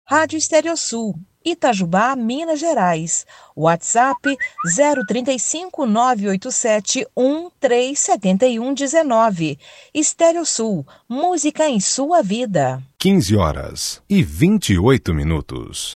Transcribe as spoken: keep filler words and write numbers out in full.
Rádio Estereosul, Itajubá, Minas Gerais. WhatsApp zero trinta e cinco, nove oito sete, um três sete um um nove. Estereosul, música em sua vida. quinze horas e vinte e oito minutos.